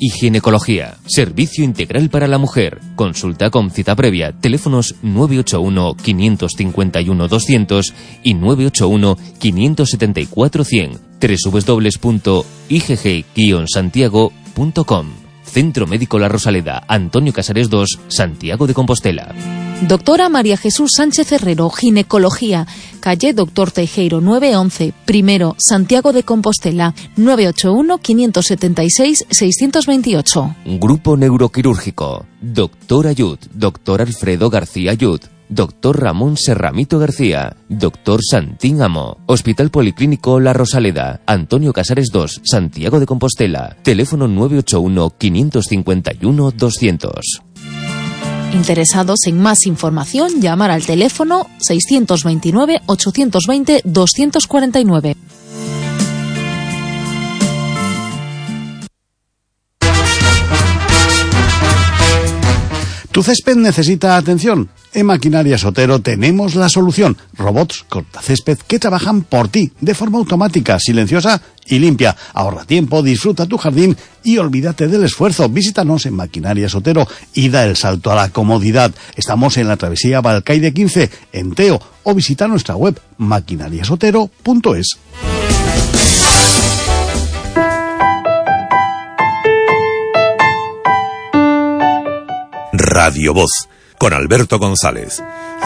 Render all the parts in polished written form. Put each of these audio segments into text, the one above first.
y ginecología. Servicio integral para la mujer. Consulta con cita previa. Teléfonos 981 551 200 y 981 574 100. www.igg-santiago.com. Centro Médico La Rosaleda, Antonio Casares 2, Santiago de Compostela. Doctora María Jesús Sánchez Herrero, Ginecología, calle Doctor Teijeiro 911, primero, Santiago de Compostela, 981-576-628. Grupo Neuroquirúrgico, Doctor Ayud, Doctor Alfredo García Ayud, Doctor Ramón Serramito García, Doctor Santín Amo, Hospital Policlínico La Rosaleda, Antonio Casares 2, Santiago de Compostela, teléfono 981-551-200. Interesados en más información, llamar al teléfono 629-820-249. ¿Tu césped necesita atención? En Maquinarias Otero tenemos la solución. Robots cortacésped que trabajan por ti, de forma automática, silenciosa y limpia. Ahorra tiempo, disfruta tu jardín y olvídate del esfuerzo. Visítanos en Maquinarias Otero y da el salto a la comodidad. Estamos en la travesía Balcaide 15, en Teo, o visita nuestra web maquinariasotero.es. Radio Voz, con Alberto González.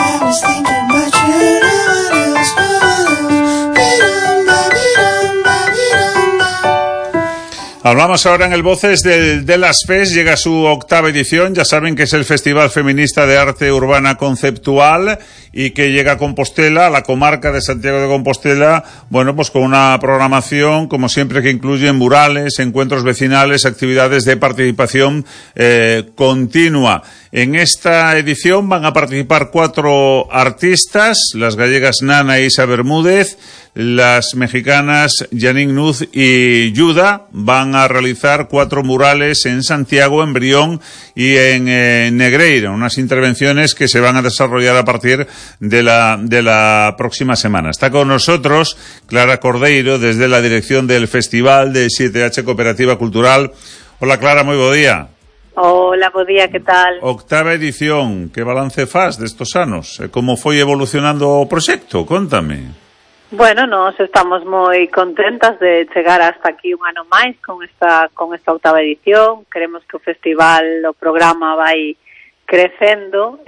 Hablamos ahora en el Voces de las FES, llega su 8ª edición, ya saben que es el Festival Feminista de Arte Urbana Conceptual y que llega a Compostela, a la comarca de Santiago de Compostela, bueno, pues con una programación, como siempre, que incluye murales, encuentros vecinales, actividades de participación continua. En esta edición van a participar 4 artistas, las gallegas Nana e Isa Bermúdez, las mexicanas Janine Nuz y Yuda. Van a realizar 4 murales en Santiago, en Brión y en Negreira, unas intervenciones que se van a desarrollar a partir de la próxima semana. Está con nosotros Clara Cordeiro, desde la dirección del Festival de 7H Cooperativa Cultural. Hola Clara, moi bo día. Hola, bo día, que tal? 8ª edición, que balance faz destos anos? Como foi evolucionando o proxecto? Contame. Bueno, nós estamos moi contentas de chegar hasta aquí un ano máis con esta 8ª edición. Queremos que o festival, o programa vai crecendo.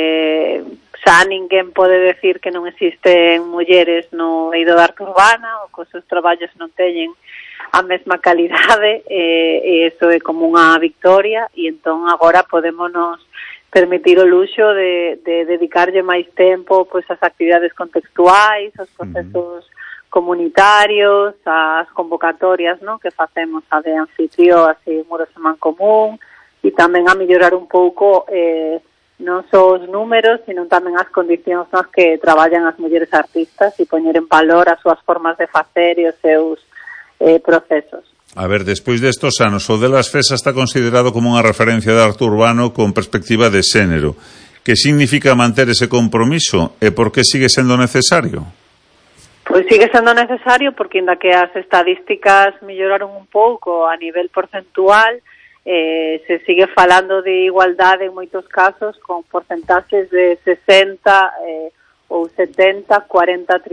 Xa ninguén pode decir que non existen mulleres no eido da arte urbana, ou que os seus traballos non teñen a mesma calidade, e iso é como unha victoria, e entón agora podémonos permitir o luxo de dedicarlle máis tempo pois ás actividades contextuais, aos procesos comunitarios, ás convocatorias, ¿no?, que facemos a de anfitrió, así Muros en Mancomún, e tamén a mellorar un pouco non só os números, sino tamén as condicións nas que traballan as mulleres artistas e poñer en valor as súas formas de facer e os seus procesos. A ver, despois destos anos, o de las FES está considerado como unha referencia de arte urbano con perspectiva de xénero. Que significa manter ese compromiso e por que sigue sendo necesario? Pois sigue sendo necesario porque, inda que as estadísticas melloraron un pouco a nivel porcentual, se sigue falando de igualdade en moitos casos con porcentaxes de 60 ou 70, 40,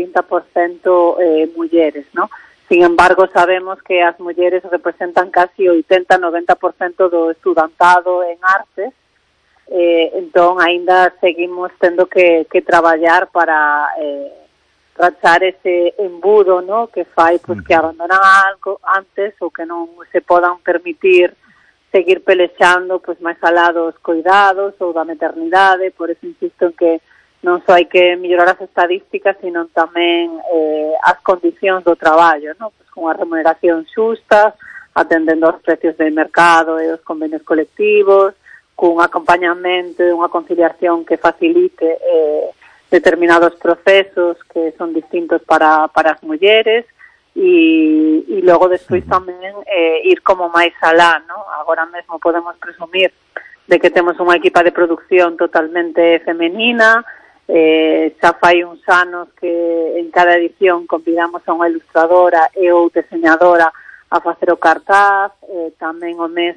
30% mulleres, ¿no? Sin embargo, sabemos que as mulleres representan casi 80-90% do estudantado en artes, entón aínda seguimos tendo que traballar para rachar ese embudo, ¿no?, que fai pues, que abandonan algo antes ou que non se podan permitir seguir pelexando pues, máis alá dos cuidados ou da maternidade. Por eso insisto en que non só hai que mellorar as estadísticas, sino tamén as condicións do traballo, ¿no? Pues con a remuneración xusta, atendendo aos precios de mercado e os convenios colectivos, cun acompañamento e unha conciliación que facilite determinados procesos que son distintos para as mulleres, e logo despois tamén ir como máis alá, ¿no? Agora mesmo podemos presumir de que temos unha equipa de producción totalmente femenina. Xa fai uns anos que en cada edición convidamos a unha ilustradora e ou deseñadora a facer o cartaz. Tamén o mes